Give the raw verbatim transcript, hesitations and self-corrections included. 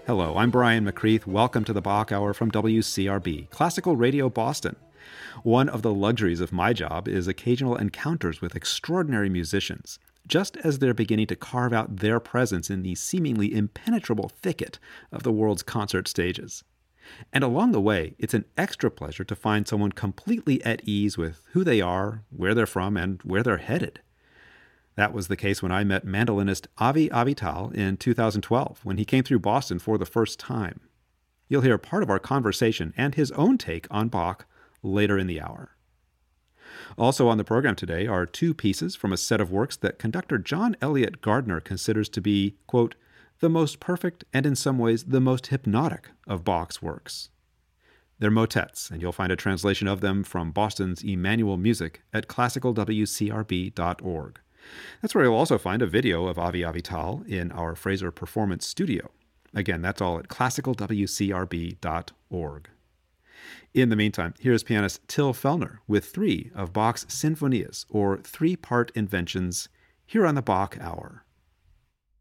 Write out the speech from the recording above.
Hello, I'm Brian McCreath. Welcome to the Bach Hour from W C R B, Classical Radio Boston. One of the luxuries of my job is occasional encounters with extraordinary musicians, just as they're beginning to carve out their presence in the seemingly impenetrable thicket of the world's concert stages. And along the way, it's an extra pleasure to find someone completely at ease with who they are, where they're from, and where they're headed. That was the case when I met mandolinist Avi Avital in two thousand twelve, when he came through Boston for the first time. You'll hear part of our conversation and his own take on Bach later in the hour. Also on the program today are two pieces from a set of works that conductor John Eliot Gardiner considers to be, quote, the most perfect and in some ways the most hypnotic of Bach's works. They're motets, and you'll find a translation of them from Boston's Emmanuel Music at classical w c r b dot org. That's where you'll also find a video of Avi Avital in our Fraser Performance Studio. Again, that's all at classical w c r b dot org. In the meantime, here's pianist Till Fellner with three of Bach's sinfonias, or three-part inventions, here on the Bach Hour.